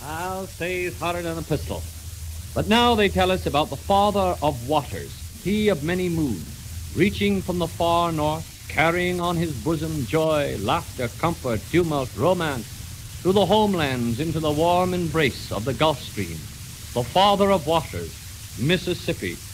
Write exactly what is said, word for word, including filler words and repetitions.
I'll say he's hotter than a pistol. But now they tell us about the Father of Waters, he of many moons, reaching from the far north, carrying on his bosom joy, laughter, comfort, tumult, romance, through the homelands into the warm embrace of the Gulf Stream. The Father of Waters, Mississippi,